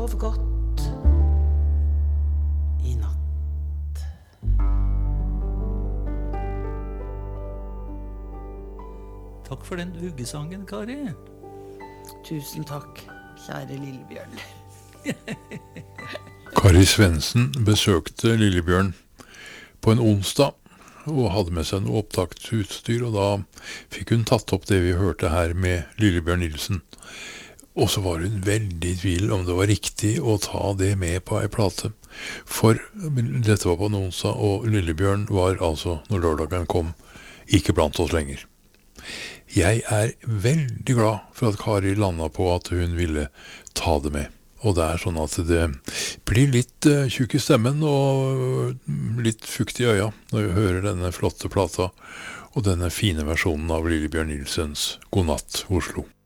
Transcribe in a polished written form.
sov godt i natt. Takk for den vuggesangen, Kari. Tusen takk, kjære Lillebjørn. Kari Svendsen besøkte Lillebjørn på en onsdag og hadde med seg noe opptaksutstyr, og da fikk hun tatt opp det vi hørte her med Lillebjørn Nilsen. Og så var hun veldig i tvil om det var riktig å ta det med på ei plate. For dette var på en onsdag, og Lillebjørn var altså, når lørdagen kom, ikke blant oss lenger. Jeg er veldig glad for at Kari landet på at hun ville ta det med. Og det er sånn at det blir litt tjukk i stemmen og litt fukt i øya når vi hører denne flotte plata og denne fine versjonen av Lillebjørn Nilsens God natt, Oslo.